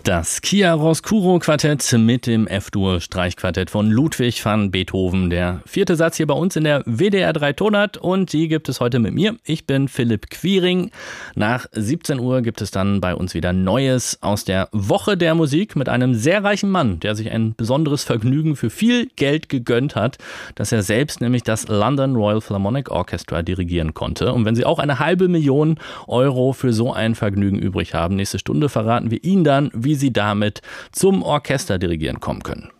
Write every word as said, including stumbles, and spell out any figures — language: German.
Das Chiaroscuro-Quartett mit dem F-Dur-Streichquartett von Ludwig van Beethoven. Der vierte Satz hier bei uns in der W D R drei Tonart und die gibt es heute mit mir. Ich bin Philipp Quiring. Nach siebzehn Uhr gibt es dann bei uns wieder Neues aus der Woche der Musik mit einem sehr reichen Mann, der sich ein besonderes Vergnügen für viel Geld gegönnt hat, dass er selbst nämlich das London Royal Philharmonic Orchestra dirigieren konnte. Und wenn Sie auch eine halbe Million Euro für so ein Vergnügen übrig haben, nächste Stunde verraten wir Ihnen dann, wie Sie damit zum Orchesterdirigieren kommen können.